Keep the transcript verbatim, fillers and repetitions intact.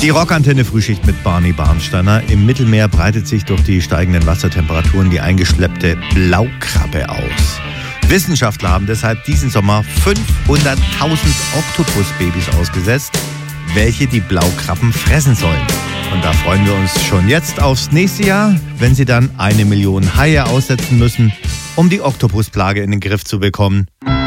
Die Rockantenne Frühschicht mit Barney Barnsteiner. Im Mittelmeer breitet sich durch die steigenden Wassertemperaturen die eingeschleppte Blaukrabbe aus. Wissenschaftler haben deshalb diesen Sommer fünfhunderttausend Oktopusbabys ausgesetzt, welche die Blaukrabben fressen sollen. Und da freuen wir uns schon jetzt aufs nächste Jahr, wenn sie dann eine Million Haie aussetzen müssen, um die Oktopusplage in den Griff zu bekommen.